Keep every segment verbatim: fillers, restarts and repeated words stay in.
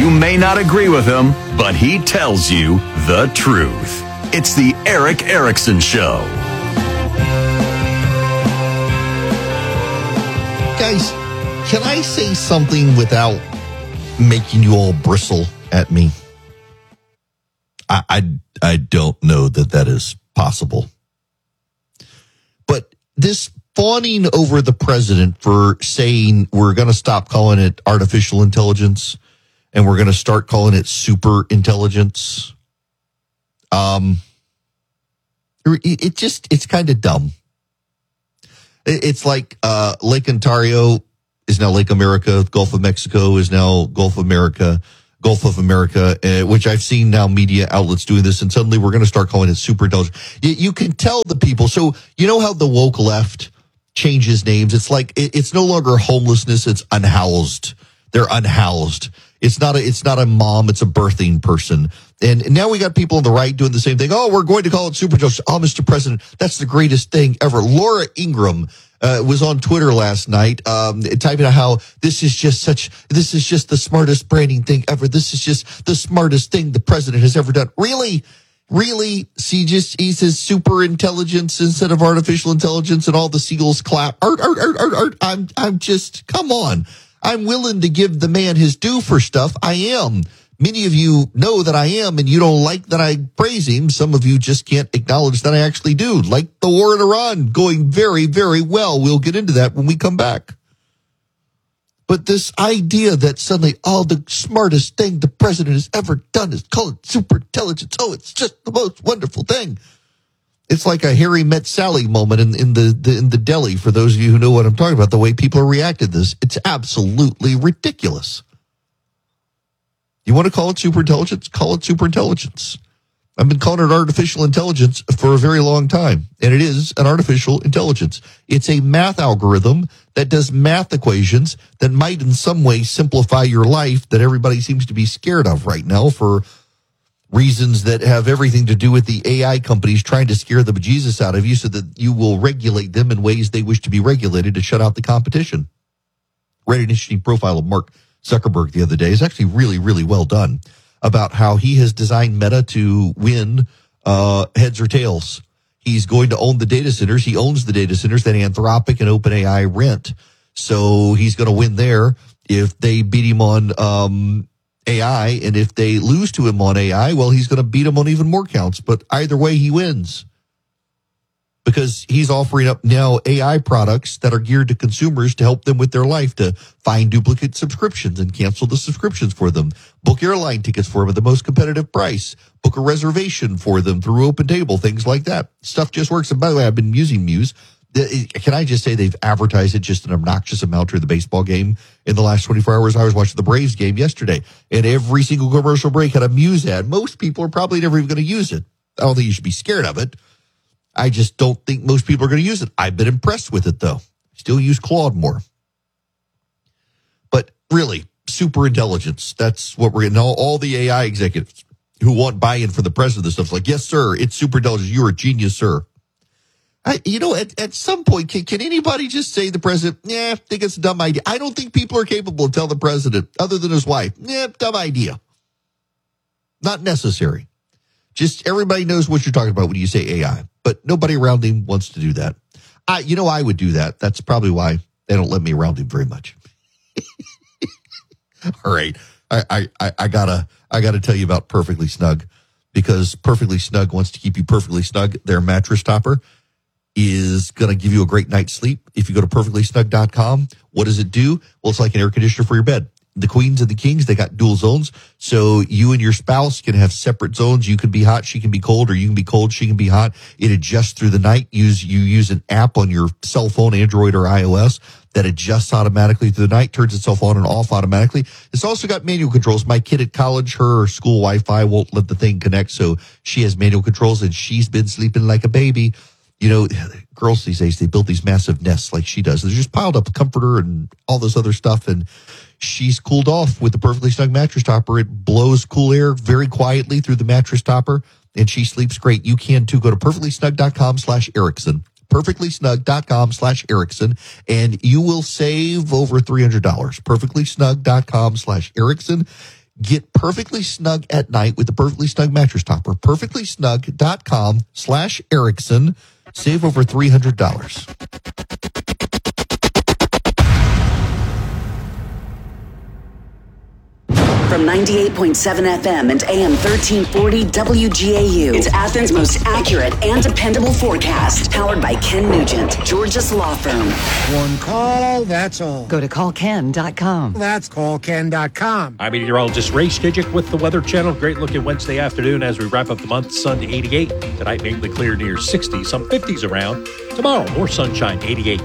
You may not agree with him, but he tells you the truth. It's the Erick Erickson Show. Guys, can I say something without making you all bristle at me? I, I, I don't know that that is possible. But this fawning over the president for saying we're going to stop calling it artificial intelligence and we're going to start calling it super intelligence. Um, it, it just, it's kind of dumb. It, it's like uh, Lake Ontario is now Lake America. Gulf of Mexico is now Gulf of America. Gulf of America, uh, which I've seen now media outlets doing this, and suddenly we're going to start calling it super intelligent. You, you can tell the people. So you know how the woke left changes names? It's like it, it's no longer homelessness; it's unhoused. They're unhoused. It's not a. It's not a mom. It's a birthing person. And now we got people on the right doing the same thing. Oh, we're going to call it super intelligent. Oh, Mister President, that's the greatest thing ever. Laura Ingraham Uh, was on Twitter last night, um, typing out how this is just such, this is just the smartest branding thing ever. This is just the smartest thing the president has ever done. Really? Really? See, just, he says super intelligence instead of artificial intelligence and all the seagulls clap. Art, art, art, art, art. I'm, I'm just, come on. I'm willing to give the man his due for stuff. I am. Many of you know that I am, and you don't like that I praise him. Some of you just can't acknowledge that I actually do. Like the war in Iran, going very, very well. We'll get into that when we come back. But this idea that suddenly, oh, the smartest thing the president has ever done is call it super intelligence. Oh, it's just the most wonderful thing. It's like a Harry Met Sally moment in, in the, the in the deli. For those of you who know what I'm talking about, the way people are reacting to this, it's absolutely ridiculous. You want to call it super intelligence? Call it super intelligence. I've been calling it artificial intelligence for a very long time, and it is an artificial intelligence. It's a math algorithm that does math equations that might in some way simplify your life that everybody seems to be scared of right now for reasons that have everything to do with the A I companies trying to scare the bejesus out of you so that you will regulate them in ways they wish to be regulated to shut out the competition. Read an interesting profile of Mark Zuckerberg the other day. Is actually really, really well done about how he has designed Meta to win uh, heads or tails. He's going to own the data centers. He owns the data centers that Anthropic and OpenAI rent. So he's going to win there if they beat him on um, A I. And if they lose to him on A I, well, he's going to beat him on even more counts. But either way, he wins. Because he's offering up now A I products that are geared to consumers to help them with their life, to find duplicate subscriptions and cancel the subscriptions for them, book airline tickets for them at the most competitive price, book a reservation for them through OpenTable, things like that. Stuff just works. And by the way, I've been using Muse. Can I just say they've advertised it just an obnoxious amount during the baseball game in the last twenty-four hours? I was watching the Braves game yesterday, and every single commercial break had a Muse ad. Most people are probably never even going to use it. I don't think you should be scared of it. I just don't think most people are going to use it. I've been impressed with it, though. Still use Claude more. But really, super intelligence, that's what we're getting. All, all the A I executives who want buy-in from the president of this stuff, like, yes, sir, it's super intelligence. You're a genius, sir. I, you know, at, at some point, can, can anybody just say to the president, yeah, I think it's a dumb idea? I don't think people are capable to tell the president, other than his wife, yeah, dumb idea. Not necessary. Just everybody knows what you're talking about when you say A I. But nobody around him wants to do that. I, you know, I would do that. That's probably why they don't let me around him very much. All right, I, I, I gotta, I gotta tell you about Perfectly Snug, because Perfectly Snug wants to keep you perfectly snug. Their mattress topper is gonna give you a great night's sleep. If you go to perfectly snug dot com, what does it do? Well, it's like an air conditioner for your bed. The queens and the kings, they got dual zones. So you and your spouse can have separate zones. You can be hot, she can be cold, or you can be cold, she can be hot. It adjusts through the night. Use You use an app on your cell phone, Android or iOS, that adjusts automatically through the night, turns itself on and off automatically. It's also got manual controls. My kid at college, her school Wi-Fi won't let the thing connect, so she has manual controls, and she's been sleeping like a baby. You know, girls these days, they build these massive nests like she does. They're just piled up comforter and all this other stuff, and she's cooled off with the Perfectly Snug mattress topper. It blows cool air very quietly through the mattress topper, and she sleeps great. You can too. Go to perfectly snug dot com slash Erickson. perfectly snug dot com slash Erickson, and you will save over three hundred dollars. perfectly snug dot com slash Erickson. Get Perfectly Snug at night with the Perfectly Snug mattress topper. perfectly snug dot com slash Erickson. Save over three hundred dollars. From ninety-eight point seven F M and A M thirteen forty W G A U. It's Athens' most accurate and dependable forecast. Powered by Ken Nugent, Georgia's law firm. One call, that's all. Go to call ken dot com. That's call ken dot com. I'm meteorologist Ray Stidgick with the Weather Channel. Great looking Wednesday afternoon as we wrap up the month. Sun eighty-eight. Tonight, mainly clear near sixty. Some fifties around. Tomorrow, more sunshine, eighty-eight.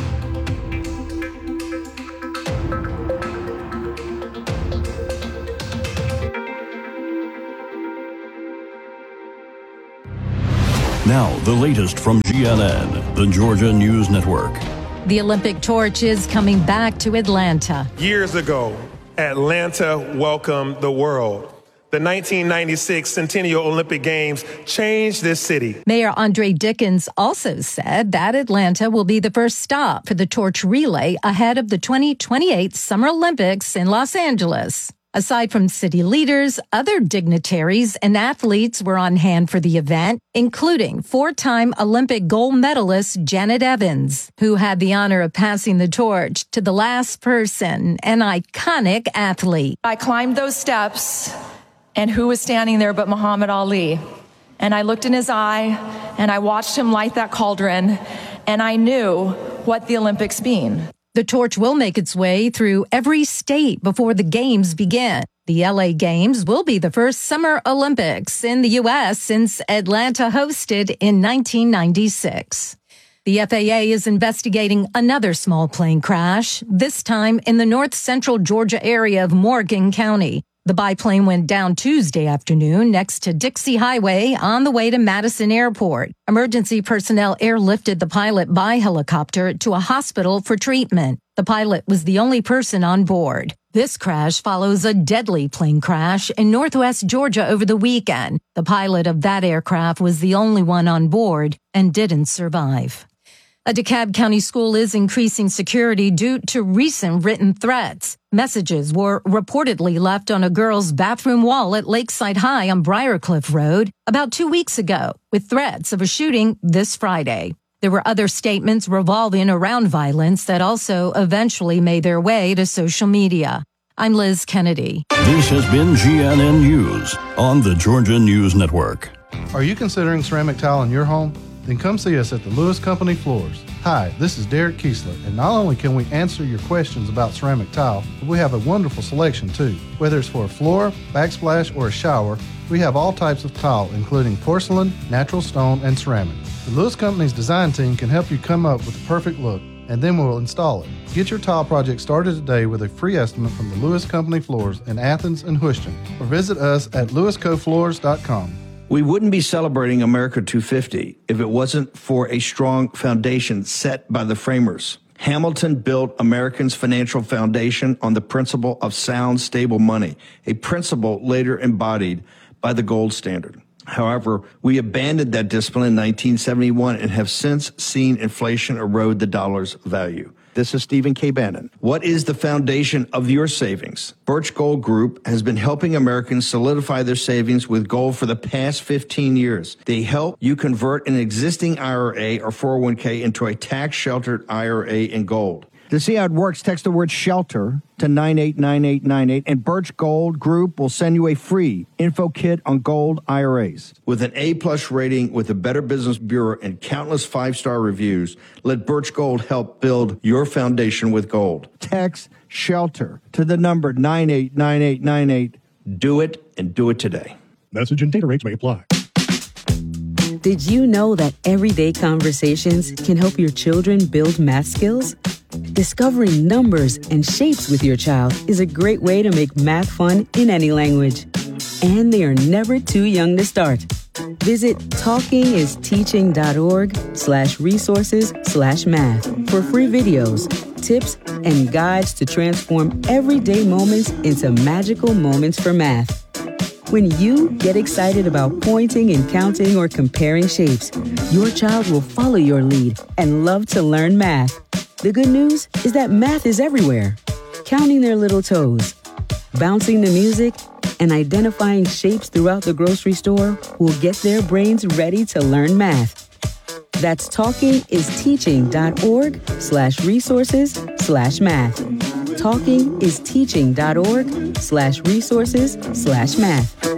Now, the latest from G N N, the Georgia News Network. The Olympic torch is coming back to Atlanta. Years ago, Atlanta welcomed the world. The nineteen ninety-six Centennial Olympic Games changed this city. Mayor Andre Dickens also said that Atlanta will be the first stop for the torch relay ahead of the twenty twenty-eight Summer Olympics in Los Angeles. Aside from city leaders, other dignitaries and athletes were on hand for the event, including four-time Olympic gold medalist Janet Evans, who had the honor of passing the torch to the last person, an iconic athlete. I climbed those steps, and who was standing there but Muhammad Ali? And I looked in his eye, and I watched him light that cauldron, and I knew what the Olympics mean. The torch will make its way through every state before the games begin. The L A Games will be the first Summer Olympics in the U S since Atlanta hosted in nineteen ninety-six. The F A A is investigating another small plane crash, this time in the north central Georgia area of Morgan County. The biplane went down Tuesday afternoon next to Dixie Highway on the way to Madison Airport. Emergency personnel airlifted the pilot by helicopter to a hospital for treatment. The pilot was the only person on board. This crash follows a deadly plane crash in northwest Georgia over the weekend. The pilot of that aircraft was the only one on board and didn't survive. A DeKalb County school is increasing security due to recent written threats. Messages were reportedly left on a girl's bathroom wall at Lakeside High on Briarcliff Road about two weeks ago, with threats of a shooting this Friday. There were other statements revolving around violence that also eventually made their way to social media. I'm Liz Kennedy. This has been G N N News on the Georgia News Network. Are you considering ceramic tile in your home? Then come see us at the Lewis Company Floors. Hi, this is Derek Kiesler, and not only can we answer your questions about ceramic tile, but we have a wonderful selection too. Whether it's for a floor, backsplash, or a shower, we have all types of tile, including porcelain, natural stone, and ceramic. The Lewis Company's design team can help you come up with the perfect look, and then we'll install it. Get your tile project started today with a free estimate from the Lewis Company Floors in Athens and Houston, or visit us at lewis co floors dot com. We wouldn't be celebrating America two fifty if it wasn't for a strong foundation set by the framers. Hamilton built Americans' financial foundation on the principle of sound, stable money, a principle later embodied by the gold standard. However, we abandoned that discipline in nineteen seventy-one and have since seen inflation erode the dollar's value. This is Stephen K. Bannon. What is the foundation of your savings? Birch Gold Group has been helping Americans solidify their savings with gold for the past fifteen years. They help you convert an existing I R A or four oh one k into a tax-sheltered I R A in gold. To see how it works, text the word SHELTER to nine eight nine eight nine eight, and Birch Gold Group will send you a free info kit on gold I R As. With an A-plus rating with the Better Business Bureau and countless five-star reviews, let Birch Gold help build your foundation with gold. Text SHELTER to the number nine eight nine eight nine eight. Do it, and do it today. Message and data rates may apply. Did you know that everyday conversations can help your children build math skills? Discovering numbers and shapes with your child is a great way to make math fun in any language. And they are never too young to start. Visit talkingisteaching.org slash resources slash math for free videos, tips, and guides to transform everyday moments into magical moments for math. When you get excited about pointing and counting or comparing shapes, your child will follow your lead and love to learn math. The good news is that math is everywhere. Counting their little toes, bouncing the music, and identifying shapes throughout the grocery store will get their brains ready to learn math. That's talkingisteaching.org slash resources slash math. Talkingisteaching.org slash resources slash math.